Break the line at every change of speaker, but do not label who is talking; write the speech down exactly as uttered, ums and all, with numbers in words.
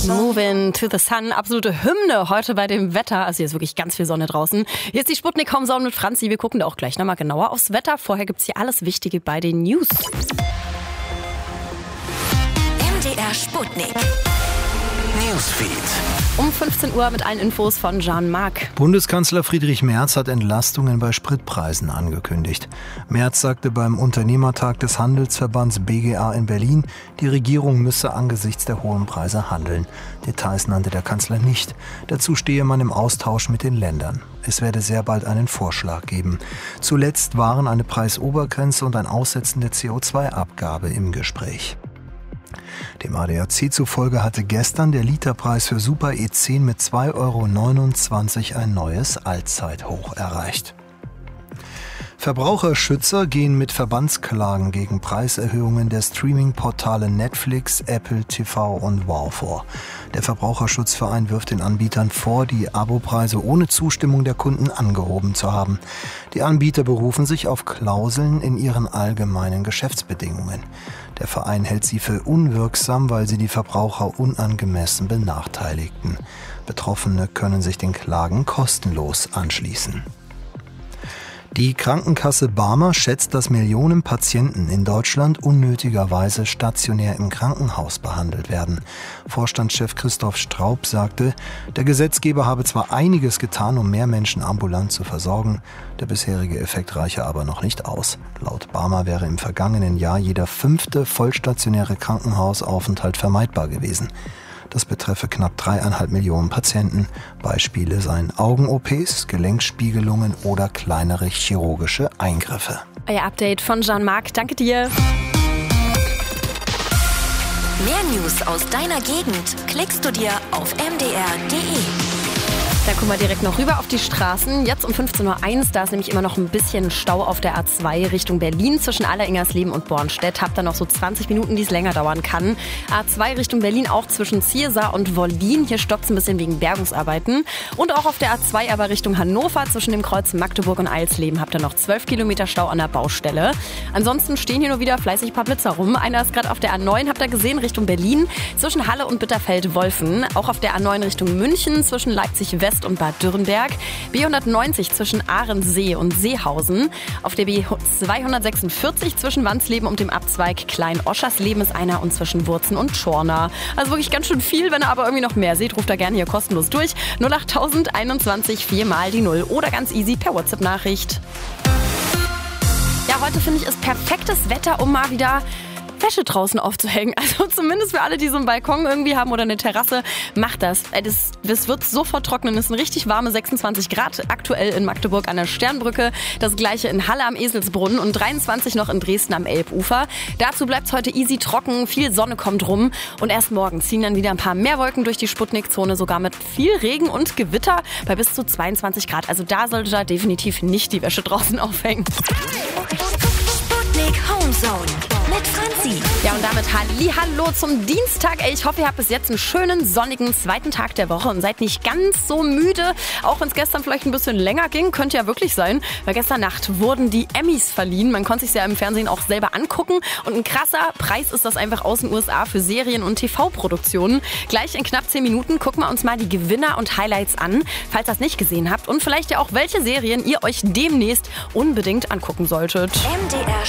Moving to the Sun, absolute Hymne heute bei dem Wetter. Also hier ist wirklich ganz viel Sonne draußen. Hier ist die Sputnik Homezone mit Franzi. Wir gucken da auch gleich nochmal genauer aufs Wetter. Vorher gibt's hier alles Wichtige bei den News.
M D R Sputnik Newsfeed.
Um fünfzehn Uhr mit allen Infos von Jean-Marc.
Bundeskanzler Friedrich Merz hat Entlastungen bei Spritpreisen angekündigt. Merz sagte beim Unternehmertag des Handelsverbands B G A in Berlin, die Regierung müsse angesichts der hohen Preise handeln. Details nannte der Kanzler nicht. Dazu stehe man im Austausch mit den Ländern. Es werde sehr bald einen Vorschlag geben. Zuletzt waren eine Preisobergrenze und ein Aussetzen der C O zwei Abgabe im Gespräch. Dem A D A C zufolge hatte gestern der Literpreis für Super E zehn mit zwei Euro neunundzwanzig ein neues Allzeithoch erreicht. Verbraucherschützer gehen mit Verbandsklagen gegen Preiserhöhungen der Streaming-Portale Netflix, Apple T V und Wow vor. Der Verbraucherschutzverein wirft den Anbietern vor, die Abopreise ohne Zustimmung der Kunden angehoben zu haben. Die Anbieter berufen sich auf Klauseln in ihren allgemeinen Geschäftsbedingungen. Der Verein hält sie für unwirksam, weil sie die Verbraucher unangemessen benachteiligten. Betroffene können sich den Klagen kostenlos anschließen. Die Krankenkasse Barmer schätzt, dass Millionen Patienten in Deutschland unnötigerweise stationär im Krankenhaus behandelt werden. Vorstandschef Christoph Straub sagte, der Gesetzgeber habe zwar einiges getan, um mehr Menschen ambulant zu versorgen, der bisherige Effekt reiche aber noch nicht aus. Laut Barmer wäre im vergangenen Jahr jeder fünfte vollstationäre Krankenhausaufenthalt vermeidbar gewesen. Das betreffe knapp dreieinhalb Millionen Patienten. Beispiele seien Augen-O Ps, Gelenkspiegelungen oder kleinere chirurgische Eingriffe.
Euer Update von Jean-Marc. Danke dir.
Mehr News aus deiner Gegend klickst du dir auf m d r punkt d e.
Da gucken wir direkt noch rüber auf die Straßen. Jetzt um fünfzehn Uhr eins, da ist nämlich immer noch ein bisschen Stau auf der A zwei Richtung Berlin zwischen Alleringersleben und Bornstedt. Habt da noch so zwanzig Minuten, die es länger dauern kann. A zwei Richtung Berlin auch zwischen Ziersar und Wollin. Hier stockt es ein bisschen wegen Bergungsarbeiten. Und auch auf der A zwei aber Richtung Hannover zwischen dem Kreuz Magdeburg und Eilsleben habt ihr noch zwölf Kilometer Stau an der Baustelle. Ansonsten stehen hier nur wieder fleißig ein paar Blitzer rum. Einer ist gerade auf der A neun, habt ihr gesehen, Richtung Berlin zwischen Halle und Bitterfeld-Wolfen. Auch auf der A neun Richtung München zwischen Leipzig-West und Bad Dürrenberg. B hundertneunzig zwischen Ahrensee und Seehausen. Auf der B zweihundertsechsundvierzig zwischen Wandsleben und dem Abzweig Klein-Oschersleben ist einer und zwischen Wurzen und Schorna. Also wirklich ganz schön viel. Wenn ihr aber irgendwie noch mehr seht, ruft da gerne hier kostenlos durch. null acht null null einundzwanzig vier mal die null oder ganz easy per WhatsApp-Nachricht. Ja, heute finde ich ist perfektes Wetter, um mal wieder Wäsche draußen aufzuhängen. Also zumindest für alle, die so einen Balkon irgendwie haben oder eine Terrasse, macht das. Das, das wird sofort trocknen. Es sind richtig warme sechsundzwanzig Grad aktuell in Magdeburg an der Sternbrücke. Das gleiche in Halle am Eselsbrunnen und dreiundzwanzig noch in Dresden am Elbufer. Dazu bleibt es heute easy trocken, viel Sonne kommt rum und erst morgen ziehen dann wieder ein paar mehr Wolken durch die Sputnik-Zone, sogar mit viel Regen und Gewitter bei bis zu zweiundzwanzig Grad. Also da sollte da definitiv nicht die Wäsche draußen aufhängen.
Sputnik Homezone mit Franzi.
Ja, und damit Hallihallo zum Dienstag. Ey, ich hoffe, ihr habt bis jetzt einen schönen, sonnigen zweiten Tag der Woche und seid nicht ganz so müde. Auch wenn es gestern vielleicht ein bisschen länger ging, könnte ja wirklich sein. Weil gestern Nacht wurden die Emmys verliehen. Man konnte sich ja im Fernsehen auch selber angucken. Und ein krasser Preis ist das einfach aus den U S A für Serien- und T V-Produktionen. Gleich in knapp zehn Minuten gucken wir uns mal die Gewinner und Highlights an, falls ihr das nicht gesehen habt. Und vielleicht ja auch, welche Serien ihr euch demnächst unbedingt angucken solltet.
M D R